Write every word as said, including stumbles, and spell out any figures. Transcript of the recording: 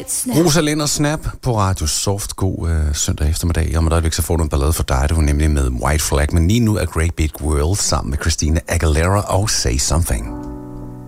Rosalind og Snap på Radio Soft. God øh, søndag eftermiddag. Om et øjeblik så får du en ballade for dig. Du er nemlig med White Flag. Men lige nu er Great Big World sammen med Christina Aguilera og Say Something.